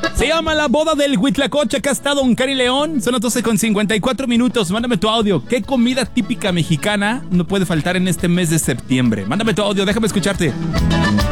Se llama La Boda del Huitlacoche. Acá está Don Cari León. Son las 12:54. Mándame tu audio. ¿Qué comida típica mexicana no puede faltar en este mes de septiembre? Mándame tu audio, déjame escucharte.